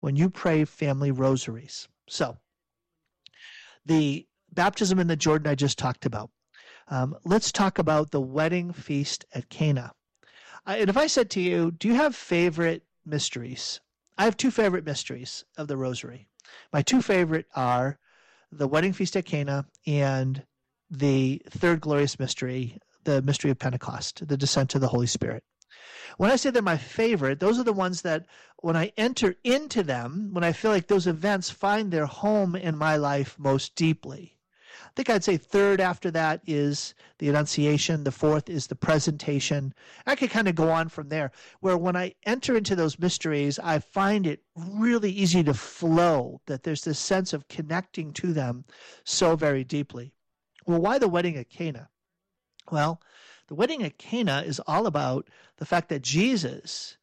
when you pray family rosaries. So the baptism in the Jordan I just talked about. Let's talk about the wedding feast at Cana. And if I said to you, do you have favorite mysteries? I have two favorite mysteries of the rosary. My two favorite are the wedding feast at Cana and the third glorious mystery, the mystery of Pentecost, the descent of the Holy Spirit. When I say they're my favorite, those are the ones that when I enter into them, when I feel like those events find their home in my life most deeply. I think I'd say third after that is the Annunciation. The fourth is the Presentation. I could kind of go on from there, where when I enter into those mysteries, I find it really easy to flow, that there's this sense of connecting to them so very deeply. Well, why the wedding at Cana? Well, the wedding at Cana is all about the fact that Jesus,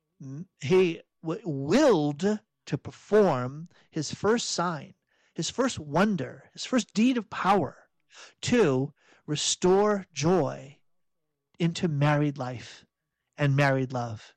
he willed to perform his first sign, his first wonder, his first deed of power to restore joy into married life and married love.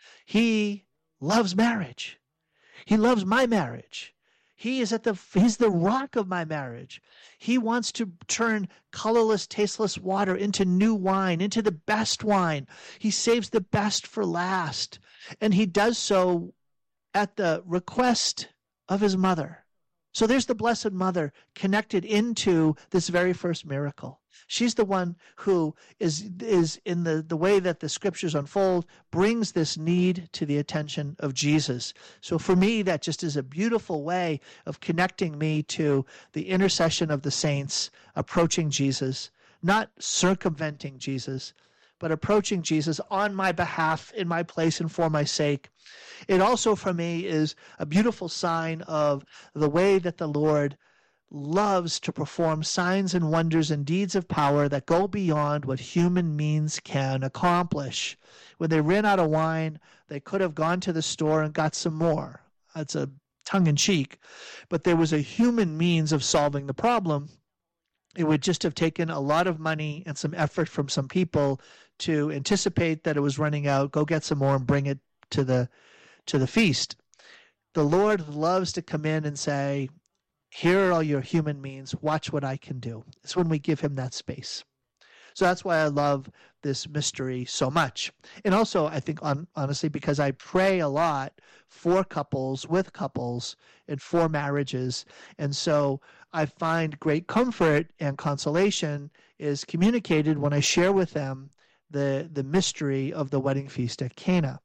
He loves marriage. He loves my marriage. He's the rock of my marriage. He wants to turn colorless, tasteless water into new wine, into the best wine. He saves the best for last. And he does so at the request of his mother. So there's the Blessed Mother connected into this very first miracle. She's the one who is in the way that the scriptures unfold, brings this need to the attention of Jesus. So for me, that just is a beautiful way of connecting me to the intercession of the saints, approaching Jesus, not circumventing Jesus, but approaching Jesus on my behalf, in my place, and for my sake. It also, for me, is a beautiful sign of the way that the Lord loves to perform signs and wonders and deeds of power that go beyond what human means can accomplish. When they ran out of wine, they could have gone to the store and got some more. That's a tongue-in-cheek. But there was a human means of solving the problem. It would just have taken a lot of money and some effort from some people to anticipate that it was running out, go get some more and bring it to the feast. The Lord loves to come in and say, here are all your human means. Watch what I can do. It's when we give him that space. So that's why I love this mystery so much. And also, I think, honestly, because I pray a lot for couples, with couples, and for marriages. And so I find great comfort and consolation is communicated when I share with them the mystery of the wedding feast at Cana.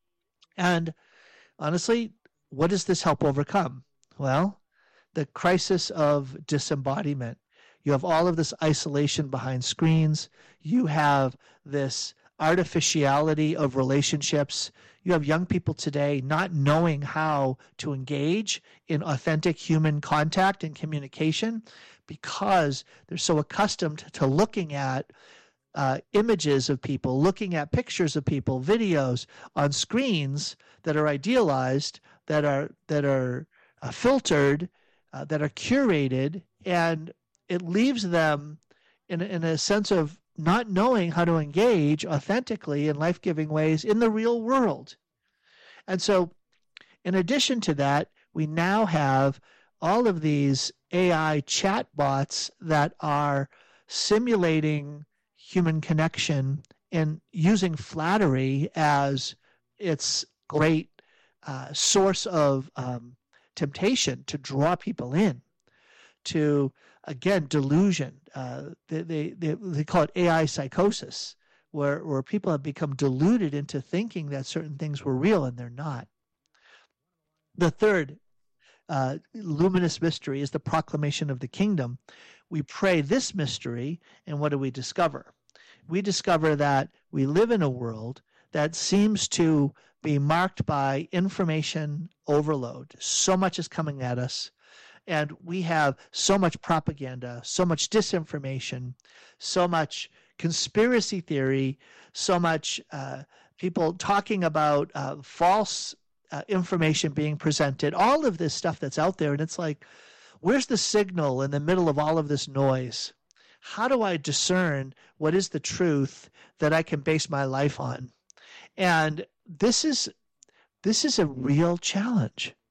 And honestly, what does this help overcome? Well, the crisis of disembodiment. You have all of this isolation behind screens. You have this artificiality of relationships. You have young people today not knowing how to engage in authentic human contact and communication because they're so accustomed to looking at images of people, looking at pictures of people, videos on screens that are idealized, that are filtered, that are curated, and it leaves them in a sense of not knowing how to engage authentically in life-giving ways in the real world. And so, in addition to that, we now have all of these AI chatbots that are simulating human connection and using flattery as its great source of temptation to draw people in, to, again, delusion. They call it AI psychosis, where people have become deluded into thinking that certain things were real and they're not. The third luminous mystery is the proclamation of the kingdom. We pray this mystery, and what do we discover? We discover that we live in a world that seems to be marked by information overload. So much is coming at us, and we have so much propaganda, so much disinformation, so much conspiracy theory, so much people talking about false information being presented, all of this stuff that's out there. And it's like, where's the signal in the middle of all of this noise? How do I discern what is the truth that I can base my life on? And this is a real challenge.